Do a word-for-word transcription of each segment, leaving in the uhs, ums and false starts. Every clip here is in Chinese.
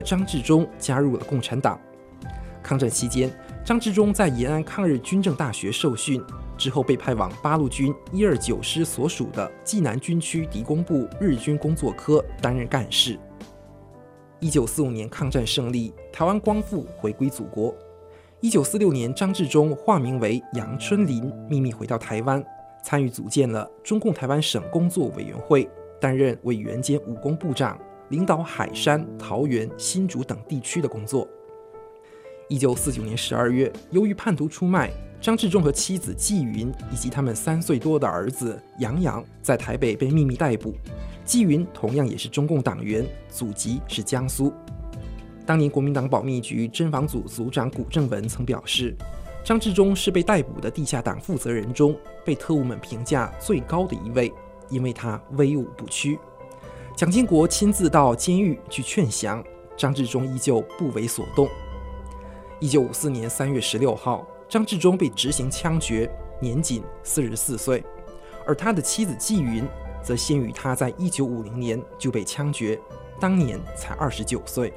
张治中加入了共产党。抗战期间，张治中在延安抗日军政大学受训，之后被派往八路军一二九师所属的济南军区敌工部日军工作科担任干事。一九四五年抗战胜利，台湾光复，回归祖国。一九四六年，张治中化名为杨春林，秘密回到台湾，参与组建了中共台湾省工作委员会，担任委员兼武工部长，领导海山、桃园、新竹等地区的工作。一九四九年十二月，由于叛徒出卖，张治中和妻子纪云以及他们三岁多的儿子杨洋在台北被秘密逮捕。纪云同样也是中共党员，祖籍是江苏。当年国民党保密局侦防组组长古正文曾表示，张治中是被逮捕的地下党负责人中被特务们评价最高的一位，因为他威武不屈。蒋经国亲自到监狱去劝降，张治中依旧不为所动。一九五四年三月十六号，张治中被执行枪决，年仅四十四岁，而他的妻子纪云则先于他在一九五零年就被枪决，当年才二十九岁。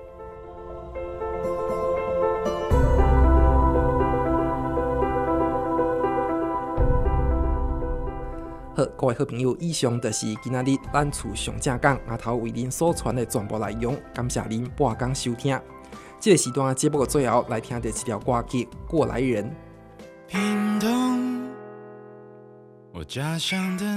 好，各位好朋友，以上就是今仔日咱厝上正讲阿头为您所传的全部内容，感谢您半工收听。这个时段节目的最后，来听到一条歌曲《过来人》。 屏东，我家乡的